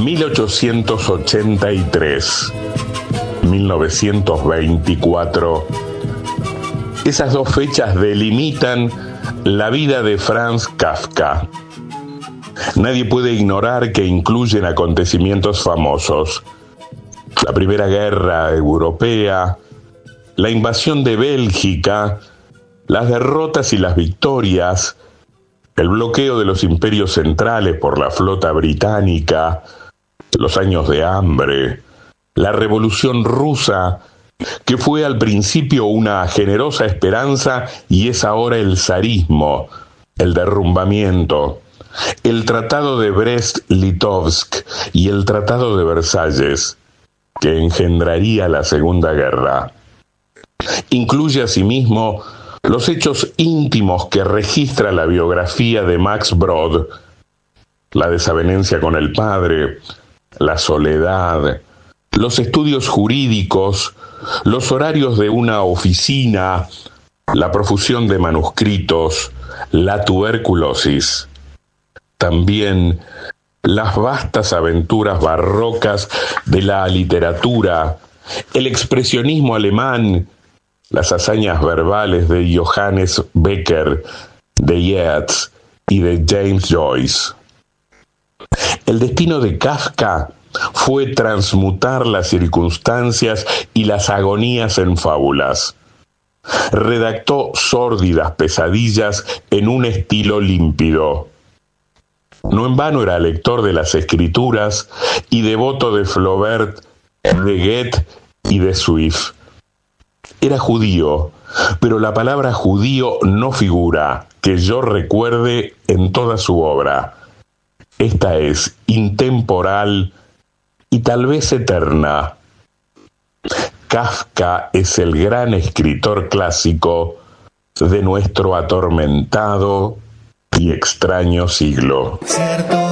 1883, 1924. Esas dos fechas delimitan la vida de Franz Kafka. Nadie puede ignorar que incluyen acontecimientos famosos: la Primera Guerra Europea, la invasión de Bélgica, las derrotas y las victorias, el bloqueo de los imperios centrales por la flota británica, los años de hambre, la Revolución Rusa, que fue al principio una generosa esperanza y es ahora el zarismo, el derrumbamiento, el Tratado de Brest-Litovsk y el Tratado de Versalles, que engendraría la Segunda Guerra. Incluye asimismo los hechos íntimos que registra la biografía de Max Brod: la desavenencia con el padre, la soledad, los estudios jurídicos, los horarios de una oficina, la profusión de manuscritos, la tuberculosis. También las vastas aventuras barrocas de la literatura, el expresionismo alemán, las hazañas verbales de Johannes Becker, de Yeats y de James Joyce. El destino de Kafka fue transmutar las circunstancias y las agonías en fábulas. Redactó sórdidas pesadillas en un estilo límpido. No en vano era lector de las Escrituras y devoto de Flaubert, de Goethe y de Swift. Era judío, pero la palabra judío no figura, que yo recuerde, en toda su obra. Esta es intemporal y tal vez eterna. Kafka es el gran escritor clásico de nuestro atormentado y extraño siglo.